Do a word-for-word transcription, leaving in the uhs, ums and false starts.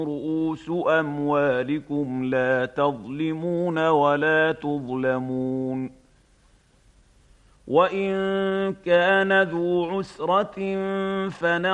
رؤوس أموالكم لا تظلمون ولا تظلمون. وإن كان ذو عسرة فنظرة